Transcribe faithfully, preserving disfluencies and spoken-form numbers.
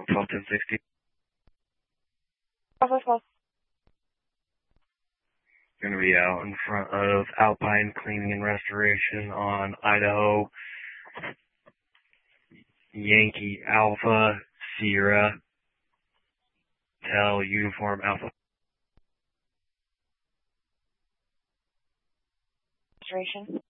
twelve ten sixty. Going to be out in front of Alpine Cleaning and Restoration on Idaho. Yankee Alpha Sierra Tel Uniform Alpha. Restoration.